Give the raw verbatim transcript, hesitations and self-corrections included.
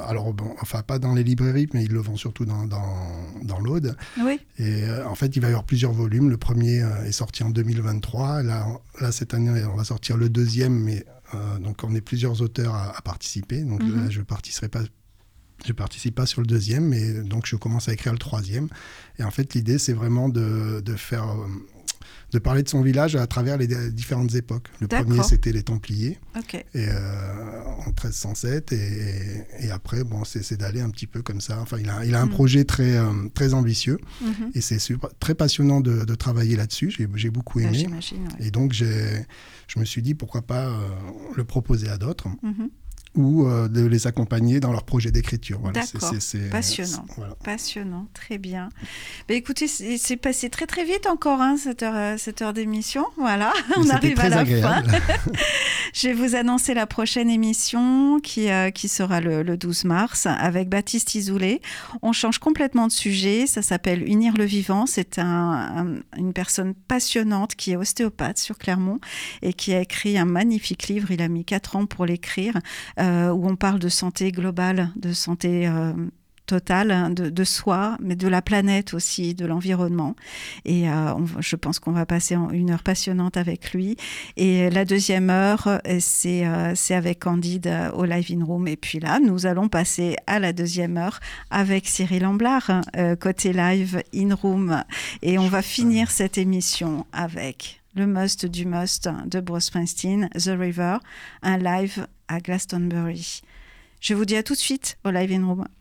alors bon, enfin pas dans les librairies, mais ils le vendent surtout dans, dans, dans l'Aude. Oui. Et euh, en fait, il va y avoir plusieurs volumes. Le premier euh, est sorti en deux mille vingt-trois. Là, là, cette année, on va sortir le deuxième, mais euh, donc on est plusieurs auteurs à, à participer. Donc mm-hmm. là, je ne participerai pas. Je participe pas sur le deuxième, mais donc je commence à écrire le troisième. Et en fait, l'idée, c'est vraiment de, de faire, de parler de son village à travers les différentes époques. Le D'accord. premier, c'était les Templiers, okay. et, euh, en treize cent sept, et, et après, bon, c'est, c'est d'aller un petit peu comme ça. Enfin, il a, il a un mmh. projet très, euh, très ambitieux, mmh. et c'est super, très passionnant de, de travailler là-dessus. J'ai, j'ai beaucoup aimé. Ben, j'imagine, ouais. Et donc, j'ai, je me suis dit, pourquoi pas euh, le proposer à d'autres. Mmh. Ou euh, de les accompagner dans leur projet d'écriture. Voilà, D'accord, c'est, c'est, c'est, passionnant, c'est, voilà. passionnant, très bien. Ben, écoutez, c'est, c'est passé très très vite encore, hein, cette, heure, cette heure d'émission, voilà, mais on arrive très à la agréable. fin. Je vais vous annoncer la prochaine émission qui, euh, qui sera le, le douze mars avec Baptiste Isoulé. On change complètement de sujet, ça s'appelle Unir le vivant, c'est un, un, une personne passionnante qui est ostéopathe sur Clermont et qui a écrit un magnifique livre, il a mis quatre ans pour l'écrire, Euh, où on parle de santé globale, de santé euh, totale, de, de soi, mais de la planète aussi, de l'environnement. Et euh, on, je pense qu'on va passer une heure passionnante avec lui. Et la deuxième heure, c'est, euh, c'est avec Candide au Live in Room. Et puis là, nous allons passer à la deuxième heure avec Cyril Amblard, euh, côté Live in Room. Et on va finir cette émission avec le must du must de Bruce Springsteen, The River, un live à Glastonbury. Je vous dis à tout de suite au Live in Room.